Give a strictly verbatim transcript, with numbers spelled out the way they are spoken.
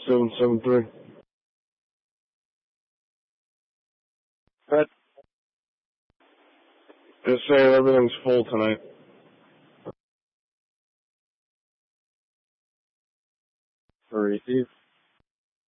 seven seven three. But Just saying everything's full tonight. for receive.